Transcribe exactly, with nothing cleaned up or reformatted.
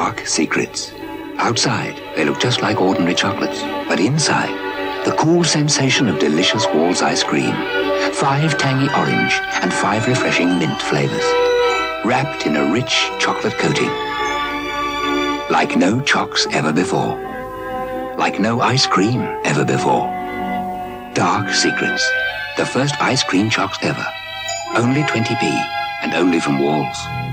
Dark Secrets. Outside, they look just like ordinary chocolates, but inside, the cool sensation of delicious Wall's ice cream. Five tangy orange and five refreshing mint flavors, wrapped in a rich chocolate coating. Like no chocks ever before. Like no ice cream ever before. Dark Secrets, the first ice cream chocks ever. Only twenty p, and only from Wall's.